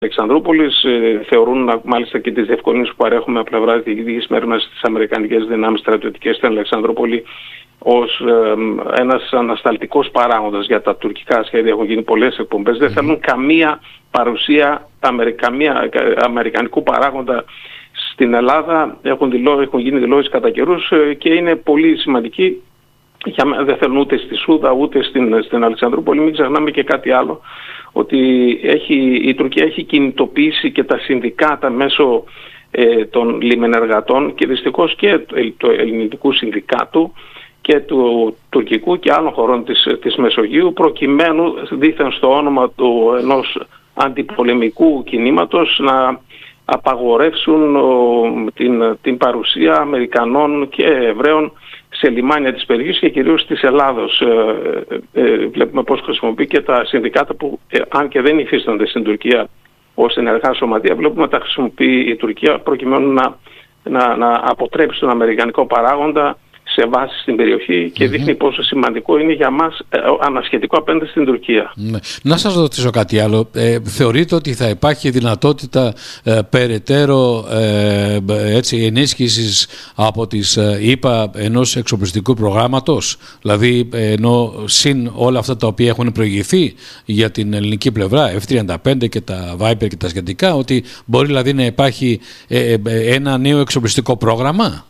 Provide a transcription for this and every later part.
Αλεξανδρούπολης. Θεωρούν μάλιστα και τις διευκολύνσεις που παρέχουμε από πλευράς διοικητικής μέρημνας στις αμερικανικές δυνάμεις στρατιωτικές στην Αλεξανδρούπολη ως ένας ανασταλτικός παράγοντας για τα τουρκικά σχέδια. Έχουν γίνει πολλές εκπομπές. Δεν θέλουν καμία παρουσία αμερικανικού παράγοντα στην Ελλάδα. Έχουν γίνει δηλώσεις κατά καιρούς και είναι πολύ σημαντική. Δεν θέλουν ούτε στη Σούδα ούτε στην Αλεξανδρούπολη. Μην ξεχνάμε και κάτι άλλο, ότι η Τουρκία έχει κινητοποιήσει και τα συνδικάτα μέσω των λιμενεργατών και δυστυχώς και του ελληνικού συνδικάτου και του τουρκικού και άλλων χωρών της Μεσογείου, προκειμένου δήθεν στο όνομα ενός αντιπολεμικού κινήματος να απαγορεύσουν την παρουσία Αμερικανών και Εβραίων σε λιμάνια της περιοχής και κυρίως της Ελλάδος. Βλέπουμε πώς χρησιμοποιεί και τα συνδικάτα που, αν και δεν υφίστανται στην Τουρκία ως ενεργά σωματεία, βλέπουμε τα χρησιμοποιεί η Τουρκία προκειμένου να αποτρέψει τον αμερικανικό παράγοντα σε βάση στην περιοχή και δείχνει πόσο σημαντικό είναι για μας ανασχετικό απέναντι στην Τουρκία. Να σας ρωτήσω κάτι άλλο. Θεωρείτε ότι θα υπάρχει δυνατότητα περαιτέρω ενίσχυσης από τις ΗΠΑ ενός εξοπλιστικού προγράμματος, δηλαδή ενώ συν όλα αυτά τα οποία έχουν προηγηθεί για την ελληνική πλευρά, F-35 και τα Viper και τα σχετικά, ότι μπορεί δηλαδή να υπάρχει ένα νέο εξοπλιστικό πρόγραμμα?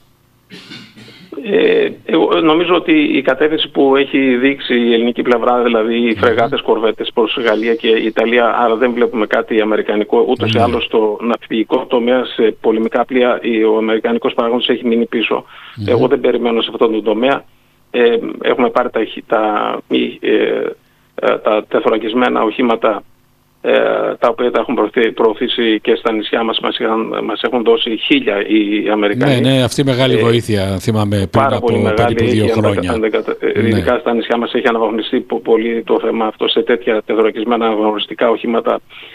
Νομίζω ότι η κατεύθυνση που έχει δείξει η ελληνική πλευρά, δηλαδή οι φρεγάτες κορβέτες προς Γαλλία και Ιταλία, άρα δεν βλέπουμε κάτι αμερικανικό, ούτως ή άλλως στο ναυπηγικό τομέα, σε πολεμικά πλοία ο αμερικανικός παράγοντας έχει μείνει πίσω. Εγώ δεν περιμένω σε αυτόν τον τομέα. Έχουμε πάρει τα τεθωρακισμένα οχήματα, τα οποία τα έχουν προωθήσει και στα νησιά μας έχουν δώσει 1000 οι Αμερικανοί. Ναι, αυτή μεγάλη βοήθεια, θυμάμαι, πριν από περίπου 2 χρόνια. Ειδικά στα νησιά μας έχει αναβαγνιστεί πολύ το θέμα αυτό σε τέτοια τεθωρακισμένα αναγνωριστικά οχήματα.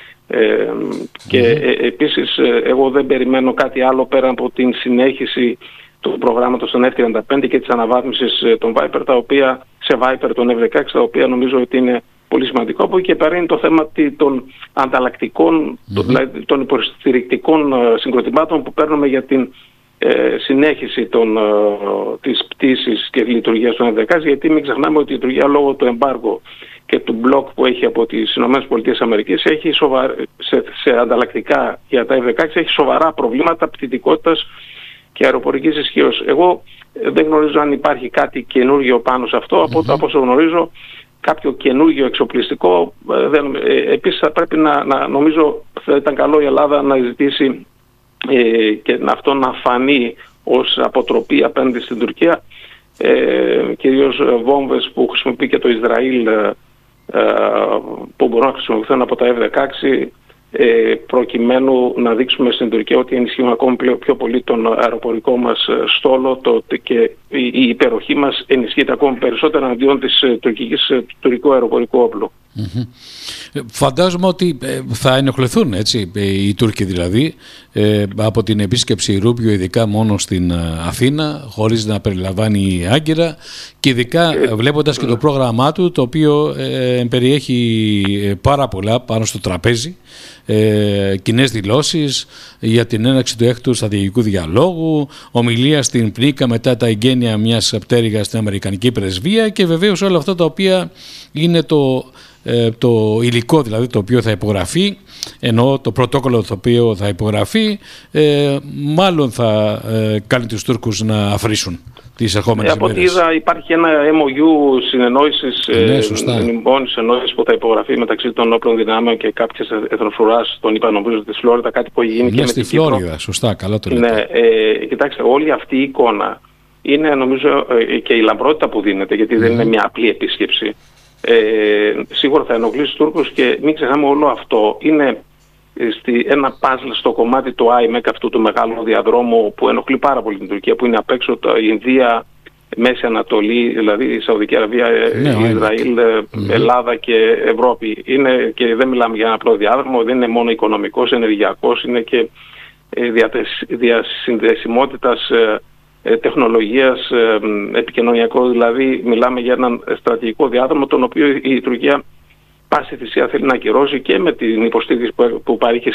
Και επίσης εγώ δεν περιμένω κάτι άλλο πέρα από την συνέχιση του προγράμματος των F-35 και της αναβάθμισης των Viper, σε Viper των F-16, τα οποία νομίζω ότι είναι πολύ σημαντικό. Από εκεί και πέρα είναι το θέμα των ανταλλακτικών, δηλαδή των υποστηρικτικών συγκροτημάτων που παίρνουμε για την συνέχιση της πτήσης και λειτουργίας των F-16, γιατί μην ξεχνάμε ότι η Τουρκία λόγω του εμπάργου και του μπλοκ που έχει από τις ΗΠΑ έχει σε ανταλλακτικά για τα F-16 έχει σοβαρά προβλήματα πτυτικότητας και αεροπορικής ισχύως. Εγώ δεν γνωρίζω αν υπάρχει κάτι καινούργιο πάνω σε αυτό. Από όσο γνωρίζω, κάποιο καινούργιο εξοπλιστικό. Επίσης θα πρέπει νομίζω θα ήταν καλό η Ελλάδα να ζητήσει και αυτό να φανεί ως αποτροπή απέναντι στην Τουρκία, κυρίως βόμβες που χρησιμοποιεί και το Ισραήλ, που μπορούν να χρησιμοποιηθούν από τα F-16, προκειμένου να δείξουμε στην Τουρκία ότι ενισχύουμε ακόμη πιο πολύ τον αεροπορικό μας στόλο και η υπεροχή μας ενισχύεται ακόμη περισσότερο αντίον της τουρκικού αεροπορικού όπλου. Φαντάζομαι ότι θα ενοχληθούν οι Τούρκοι δηλαδή από την επίσκεψη Ρούμπιο, ειδικά μόνο στην Αθήνα, χωρίς να περιλαμβάνει η Άγκυρα, και ειδικά βλέποντας και το πρόγραμμά του, το οποίο περιέχει πάρα πολλά πάνω στο τραπέζι, κοινές δηλώσεις για την έναρξη του έκτου στρατηγικού διαλόγου, ομιλία στην Πνίκα μετά τα εγγένεια μιας πτέρυγας στην Αμερικανική πρεσβεία, και βεβαίως όλα αυτά τα οποία είναι το υλικό δηλαδή το οποίο θα υπογραφεί, ενώ το πρωτόκολλο το οποίο θα υπογραφεί μάλλον θα κάνει τους Τούρκους να αφρίσουν τις ερχόμενες ημέρες. Από ό,τι είδα υπάρχει ένα MOU συνεννόησης, μνημόνιο συνεννόησης που θα υπογραφεί μεταξύ των όπλων δυνάμεων και κάποιες εθνοφρουράς, τον είπα νομίζω της Φλόριδα, κάτι που έχει γίνει και με στη Φλόριδα, σωστά, καλά το λέτε. Ναι, κοιτάξτε, όλη αυτή η εικόνα είναι νομίζω και η λαμπρότητα που δίνεται, γιατί δεν είναι μια απλή επίσκεψη. Σίγουρα θα ενοχλήσει τους Τούρκους, και μην ξεχνάμε όλο αυτό είναι ένα παζλ στο κομμάτι του IMEC, αυτού του μεγάλου διαδρόμου που ενοχλεί πάρα πολύ την Τουρκία, που είναι απ' έξω η Ινδία, Μέση Ανατολή, δηλαδή η Σαουδική Αραβία, Ισραήλ, Ελλάδα και Ευρώπη. Και δεν μιλάμε για ένα απλό διάδρομο, δεν είναι μόνο οικονομικός, ενεργειακός, είναι και διασυνδεσιμότητας, τεχνολογίας, επικοινωνιακό, δηλαδή μιλάμε για έναν στρατηγικό διάδρομο, τον οποίο η Τουρκία πάση θυσία θέλει να ακυρώσει και με την υποστήριξη που παρήχε